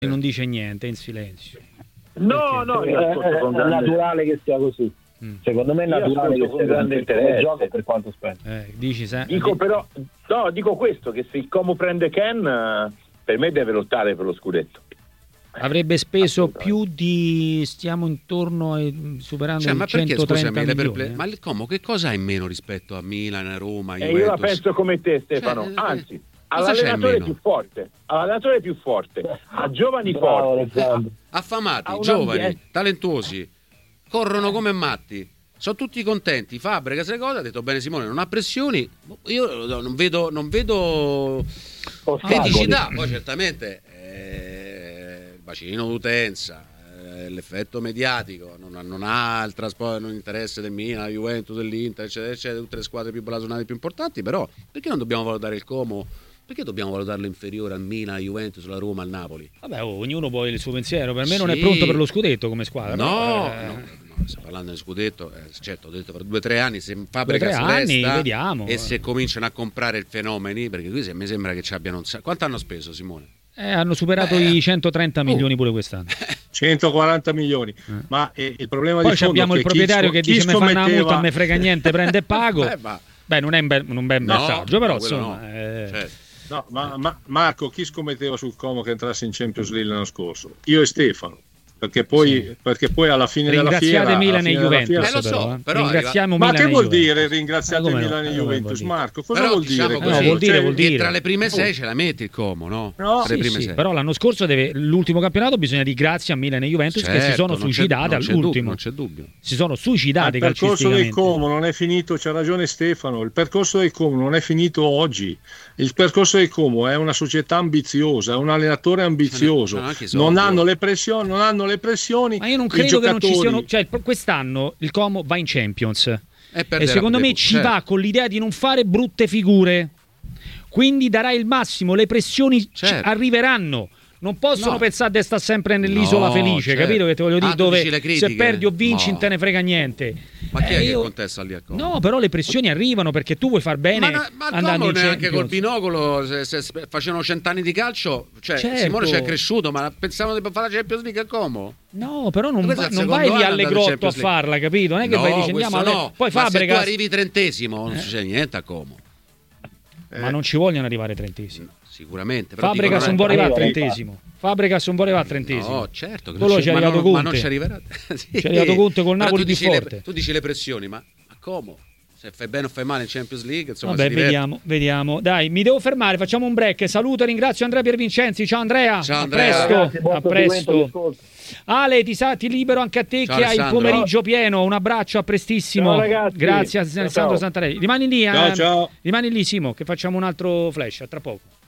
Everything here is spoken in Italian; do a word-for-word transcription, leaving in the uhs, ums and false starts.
non dice niente, è in silenzio. No, no, io è, è, è naturale che sia così. Mm. Secondo me è naturale che sia grande interesse gioco per quanto spende. Eh, dici se... Dico però, no, dico questo, che se il Como prende Ken, per me deve lottare per lo scudetto. Avrebbe speso più di, stiamo intorno ai, superando cioè, i ma perché, centotrenta scusami, le milioni, perple- eh? ma il Como che cosa ha in meno rispetto a Milan, Roma, Juventus? E io la penso come te, Stefano, cioè, anzi, eh, all'allenatore più forte, all'allenatore più forte, a giovani Bravo, forti, a, affamati, a giovani, ambiente. talentuosi, corrono come matti, sono tutti contenti. Fabregas le cose, ha detto bene Simone, non ha pressioni, io non vedo, non vedo criticità, poi certamente eh, il bacino d'utenza, eh, l'effetto mediatico, non, non ha il trasporto, non interesse del Milan, del Juventus, dell'Inter, eccetera, eccetera, tutte le squadre più blasonate, più importanti, però perché non dobbiamo valutare il Como? Perché dobbiamo valutarlo inferiore al Milan, al Juventus, alla Roma, al Napoli? Vabbè, oh, ognuno poi il suo pensiero. Per me non Sì. è pronto per lo scudetto come squadra. No, però, eh... no, no, stiamo parlando di scudetto. Eh, certo, ho detto per due o tre anni. Se Fabregas due, tre anni, resta vediamo. E se cominciano a comprare il fenomeni, perché qui se, mi sembra che ci abbiano un sacco. Quanto hanno speso, Simone? Eh, hanno superato eh. i centotrenta milioni pure quest'anno. centoquaranta milioni. Eh. Ma eh, il problema poi di fondo abbiamo che il proprietario chi, che chi dice: mi fanno una scommetteva... multa, me frega niente, prende e pago. eh, ma... Beh, non è un bel, un bel no, messaggio, però no, insomma. No. Eh... Certo. No, ma, ma Marco, chi scommetteva sul Como che entrasse in Champions League l'anno scorso? Io e Stefano. Perché poi, sì. perché poi alla fine della fiera Milan e Juventus fiera, eh, lo so, però, eh. però ringraziamo ma Milan che vuol Juventus. dire ringraziate eh, Milan e no, Juventus, Marco? Cosa però, vuol dire? Diciamo così, no, vuol dire, cioè, vuol dire. Tra le prime sei ce la metti il Como, no? No, tra le sì, prime sì, sei. però l'anno scorso deve, l'ultimo campionato bisogna dire grazie a Milan e Juventus certo, che si sono non suicidate c'è, non c'è all'ultimo. dubbio, non c'è dubbio. Si sono suicidati il percorso del calcisticamente. Como non è finito, c'ha ragione Stefano, il percorso del Como non è finito oggi. Il percorso del Como è una società ambiziosa, è un allenatore ambizioso. Non, non hanno le pressioni, non hanno le pressioni. Ma io non credo che non ci siano, cioè quest'anno il Como va in Champions e, e secondo me ci certo. va con l'idea di non fare brutte figure. Quindi darà il massimo, le pressioni certo. arriveranno. Non possono no. pensare di stare sempre nell'isola no, felice, certo. capito che te voglio dire? Ah, dove se perdi o vinci no. non te ne frega niente. Ma chi eh, è io... che contesta lì a Como? No, però le pressioni arrivano perché tu vuoi far bene. Ma, no, ma andando in neanche Champions. col binocolo, se, se facevano cent'anni di calcio, cioè certo. Simone ci è cresciuto, ma pensavano di fare la Champions League a Como? No, però non, va, non vai lì alle grotte a farla, capito? Non è che no, vai dici andiamo alle... no. Poi ma Fabregas... se tu arrivi trentesimo non eh. succede niente a Como. Eh. Ma non ci vogliono arrivare trentesimi. No, sicuramente. Però Fabregas non dico, può arrivare a arriva. trentesimo. Fabregas non può arrivare a trentesimo. No, certo. Che Quello non ci è ma, arrivato non, Conte. ma non ci arriverà. Sì. Ci è arrivato Conte col Però Napoli tu più forte. Le, tu dici le pressioni, ma a Como? Se fai bene o fai male in Champions League, insomma, vabbè, si diverte. vediamo, vediamo. Dai, mi devo fermare, facciamo un break. Saluto e ringrazio Andrea Piervincenzi. Ciao Andrea. Ciao Andrea. A presto. Ragazzi, a presto. Ale, ti, sa, ti libero anche a te. Ciao, che hai il pomeriggio pieno. Un abbraccio, a prestissimo. Ciao, ragazzi. Grazie a Alessandro Santarelli. Rimani lì, eh. Ciao, ciao. Rimani lì, Simo, che facciamo un altro flash tra poco.